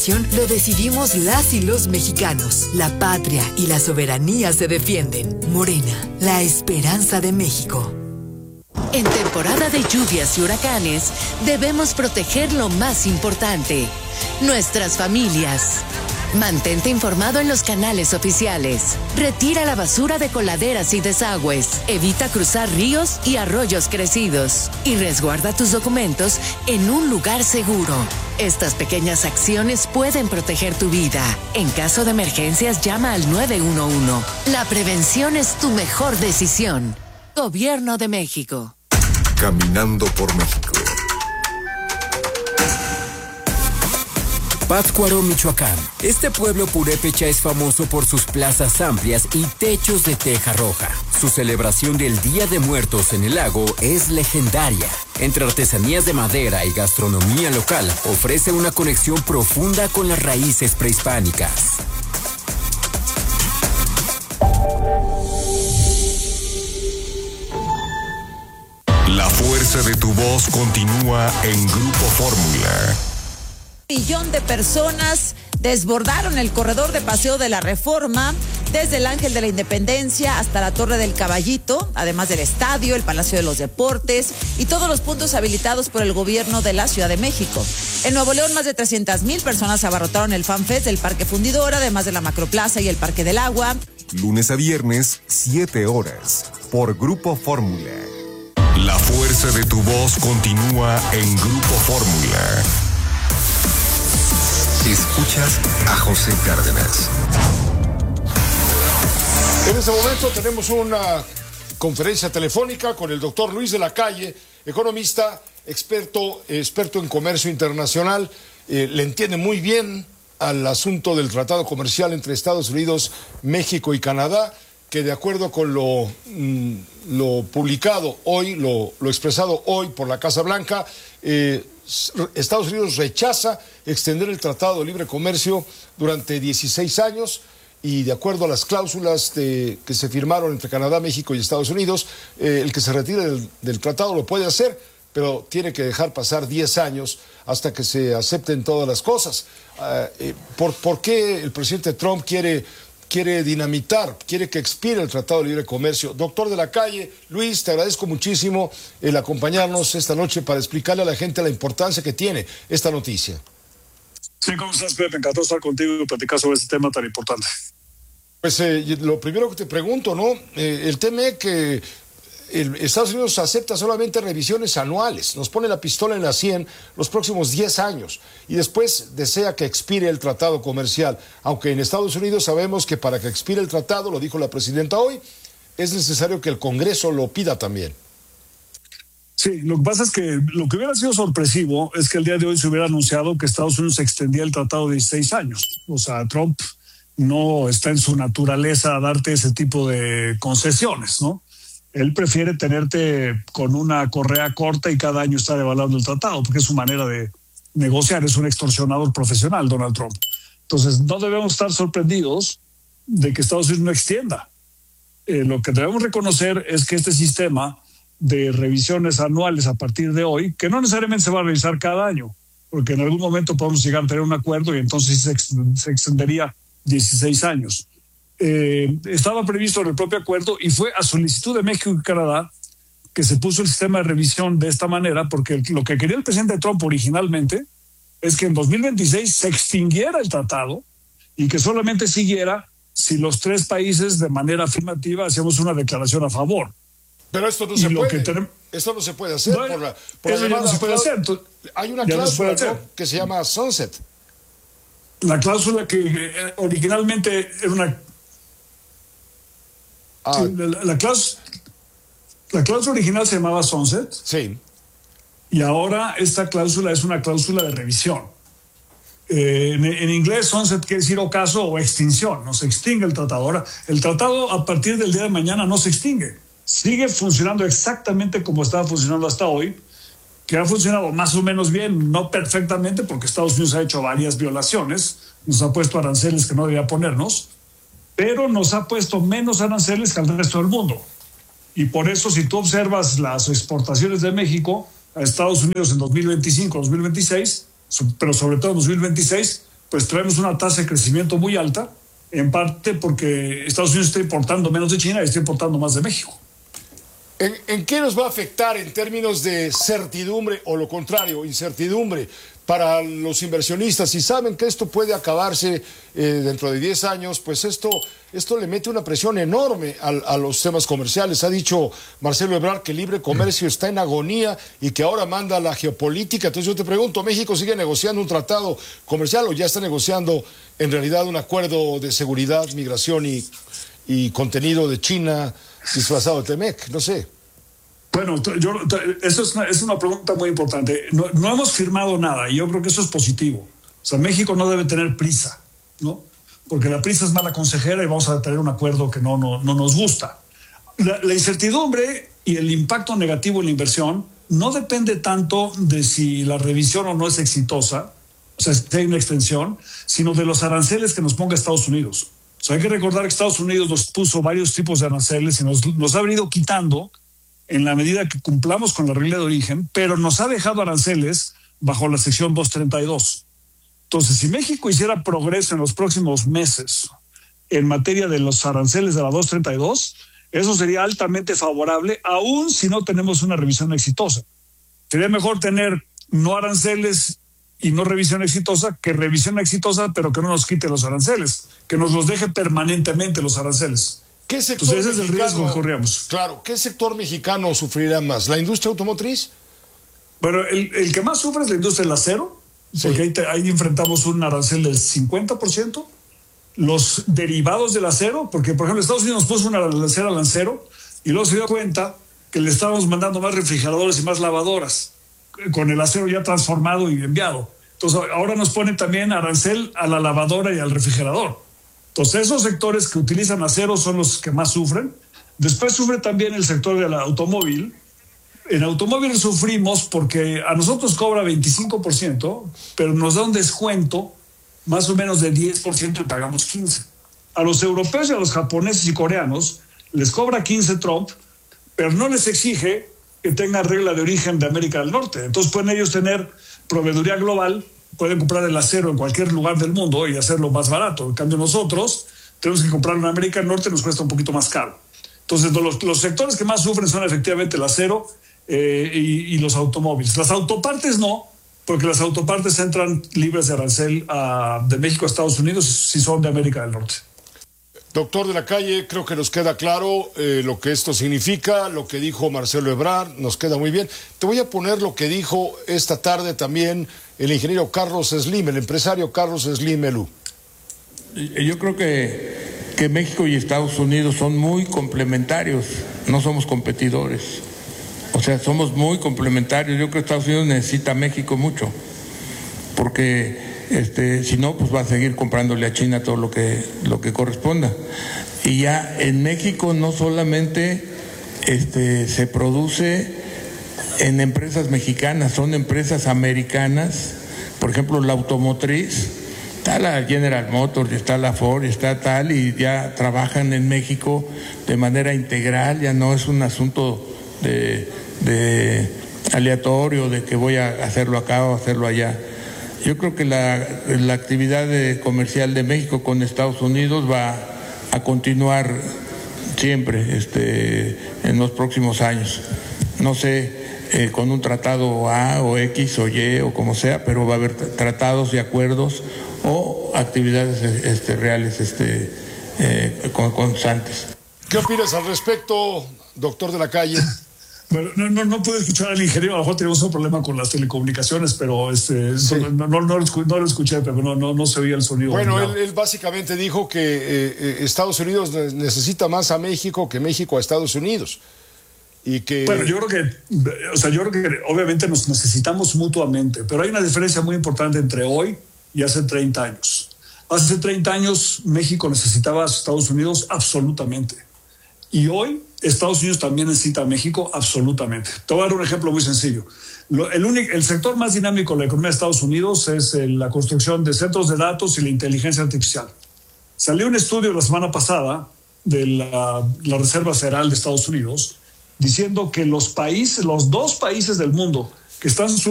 Lo decidimos las y los mexicanos. La patria y la soberanía se defienden. Morena, la esperanza de México. En temporada de lluvias y huracanes, debemos proteger lo más importante, nuestras familias. Mantente informado en los canales oficiales. Retira la basura de coladeras y desagües. Evita cruzar ríos y arroyos crecidos. Y resguarda tus documentos en un lugar seguro. Estas pequeñas acciones pueden proteger tu vida. En caso de emergencias, llama al 911. La prevención es tu mejor decisión. Gobierno de México. Caminando por México. Pátzcuaro, Michoacán. Este pueblo purépecha es famoso por sus plazas amplias y techos de teja roja. Su celebración del Día de Muertos en el lago es legendaria. Entre artesanías de madera y gastronomía local, ofrece una conexión profunda con las raíces prehispánicas. La fuerza de tu voz continúa en Grupo Fórmula. 1 millón de personas desbordaron el corredor de Paseo de la Reforma, desde el Ángel de la Independencia hasta la Torre del Caballito, además del estadio, el Palacio de los Deportes y todos los puntos habilitados por el gobierno de la Ciudad de México. En Nuevo León, más de 300,000 personas abarrotaron el FanFest del Parque Fundidora, además de la Macroplaza y el Parque del Agua. Lunes a viernes, 7 horas, por Grupo Fórmula. La fuerza de tu voz continúa en Grupo Fórmula. Escuchas a José Cárdenas. En este momento tenemos una conferencia telefónica con el doctor Luis de la Calle, economista, experto en comercio internacional. Le entiende muy bien al asunto del tratado comercial entre Estados Unidos, México y Canadá, que de acuerdo con lo publicado hoy, lo expresado hoy por la Casa Blanca, Estados Unidos rechaza extender el Tratado de Libre Comercio durante 16 años y de acuerdo a las cláusulas que se firmaron entre Canadá, México y Estados Unidos, el que se retire del tratado lo puede hacer, pero tiene que dejar pasar 10 años hasta que se acepten todas las cosas. ¿Por qué el presidente Trump quiere dinamitar, quiere que expire el Tratado de Libre Comercio? Doctor de la Calle, Luis, te agradezco muchísimo el acompañarnos esta noche para explicarle a la gente la importancia que tiene esta noticia. Sí, ¿cómo estás, Pepe? Encantado de estar contigo y platicar sobre este tema tan importante. Pues lo primero que te pregunto, ¿no? El tema es que Estados Unidos acepta solamente revisiones anuales, nos pone la pistola en la 100 los próximos 10 años y después desea que expire el tratado comercial, aunque en Estados Unidos sabemos que para que expire el tratado, lo dijo la presidenta hoy, es necesario que el Congreso lo pida también. Sí, lo que pasa es que lo que hubiera sido sorpresivo es que el día de hoy se hubiera anunciado que Estados Unidos extendía el tratado de 16 años. O sea, Trump no está en su naturaleza darte ese tipo de concesiones, ¿no? Él prefiere tenerte con una correa corta y cada año estar evaluando el tratado, porque es su manera de negociar, es un extorsionador profesional, Donald Trump. Entonces, no debemos estar sorprendidos de que Estados Unidos no extienda. Lo que debemos reconocer es que este sistema de revisiones anuales a partir de hoy, que no necesariamente se va a revisar cada año, porque en algún momento podemos llegar a tener un acuerdo y entonces se extendería 16 años. Estaba previsto en el propio acuerdo y fue a solicitud de México y Canadá que se puso el sistema de revisión de esta manera, porque lo que quería el presidente Trump originalmente es que en 2026 se extinguiera el tratado y que solamente siguiera si los tres países de manera afirmativa hacíamos una declaración a favor. Pero esto no se puede. Esto no se puede hacer. No se puede hacer. Hay una cláusula que se llama Sunset. La cláusula que originalmente era una... La cláusula original se llamaba Sunset. Sí. Y ahora esta cláusula es una cláusula de revisión. En inglés, sunset quiere decir ocaso o extinción. No se extingue el tratado. Ahora, el tratado a partir del día de mañana no se extingue. Sigue funcionando exactamente como estaba funcionando hasta hoy, que ha funcionado más o menos bien, no perfectamente, porque Estados Unidos ha hecho varias violaciones. Nos ha puesto aranceles que no debía ponernos, pero nos ha puesto menos aranceles que al resto del mundo. Y por eso, si tú observas las exportaciones de México a Estados Unidos en 2025, 2026, pero sobre todo en 2026, pues traemos una tasa de crecimiento muy alta, en parte porque Estados Unidos está importando menos de China y está importando más de México. ¿En qué nos va a afectar en términos de certidumbre o lo contrario, incertidumbre para los inversionistas? Si saben que esto puede acabarse dentro de 10 años, pues esto le mete una presión enorme a los temas comerciales. Ha dicho Marcelo Ebrard que el libre comercio está en agonía y que ahora manda la geopolítica. Entonces yo te pregunto, ¿México sigue negociando un tratado comercial o ya está negociando en realidad un acuerdo de seguridad, migración y contenido de China disfrazado de Temec? No sé. Bueno, eso es una pregunta muy importante. No hemos firmado nada y yo creo que eso es positivo. O sea, México no debe tener prisa, ¿no? Porque la prisa es mala consejera y vamos a tener un acuerdo que no nos gusta. La incertidumbre y el impacto negativo en la inversión no depende tanto de si la revisión o no es exitosa, o sea, si hay una extensión, sino de los aranceles que nos ponga Estados Unidos. O sea, hay que recordar que Estados Unidos nos puso varios tipos de aranceles y nos ha venido quitando en la medida que cumplamos con la regla de origen, pero nos ha dejado aranceles bajo la sección 232. Entonces, si México hiciera progreso en los próximos meses en materia de los aranceles de la 232, eso sería altamente favorable, aun si no tenemos una revisión exitosa. Sería mejor tener no aranceles y no revisión exitosa que revisión exitosa, pero que no nos quite los aranceles, que nos los deje permanentemente los aranceles. ¿Qué sector Entonces ese es el riesgo que corríamos. Claro, ¿qué sector mexicano sufrirá más? ¿La industria automotriz? Bueno, el que más sufre es la industria del acero, sí, porque ahí enfrentamos un arancel del 50%. Los derivados del acero, porque por ejemplo Estados Unidos nos puso un arancel al acero y luego se dio cuenta que le estábamos mandando más refrigeradores y más lavadoras con el acero ya transformado y enviado. Entonces ahora nos ponen también arancel a la lavadora y al refrigerador. Entonces esos sectores que utilizan acero son los que más sufren. Después sufre también el sector del automóvil. En automóvil sufrimos porque a nosotros cobra 25%, pero nos da un descuento más o menos de 10% y pagamos 15%. A los europeos y a los japoneses y coreanos les cobra 15% Trump, pero no les exige que tengan regla de origen de América del Norte. Entonces pueden ellos tener proveeduría global, pueden comprar el acero en cualquier lugar del mundo y hacerlo más barato. En cambio nosotros tenemos que comprarlo en América del Norte y nos cuesta un poquito más caro. Entonces los sectores que más sufren son efectivamente el acero y los automóviles. Las autopartes no, porque las autopartes entran libres de arancel de México a Estados Unidos si son de América del Norte. Doctor de la Calle, creo que nos queda claro lo que esto significa, lo que dijo Marcelo Ebrard, nos queda muy bien. Te voy a poner lo que dijo esta tarde también el ingeniero Carlos Slim, el empresario Carlos Slim Melú. Yo creo que México y Estados Unidos son muy complementarios, no somos competidores. O sea, somos muy complementarios. Yo creo que Estados Unidos necesita a México mucho, porque si no, pues va a seguir comprándole a China todo lo que corresponda. Y ya en México no solamente se produce en empresas mexicanas, son empresas americanas. Por ejemplo, la automotriz, está la General Motors, está la Ford, está tal, y ya trabajan en México de manera integral. Ya no es un asunto de aleatorio, de que voy a hacerlo acá o hacerlo allá. Yo creo que la actividad comercial de México con Estados Unidos va a continuar siempre en los próximos años. No sé, con un tratado A o X o Y o como sea, pero va a haber tratados y acuerdos o actividades reales constantes. ¿Qué opinas al respecto, doctor de la Calle? Bueno, no pude escuchar al ingeniero, a lo mejor tenemos un problema con las telecomunicaciones, pero sí. no lo escuché, pero no se oía el sonido. Bueno, él básicamente dijo que Estados Unidos necesita más a México que México a Estados Unidos. Y que... Bueno, yo creo que obviamente nos necesitamos mutuamente, pero hay una diferencia muy importante entre hoy y hace 30 años. Hace 30 años México necesitaba a Estados Unidos absolutamente. Y hoy Estados Unidos también necesita a México absolutamente. Te voy a dar un ejemplo muy sencillo. El sector más dinámico de la economía de Estados Unidos es la construcción de centros de datos y la inteligencia artificial. Salió un estudio la semana pasada de la Reserva Federal de Estados Unidos diciendo que los dos países del mundo que están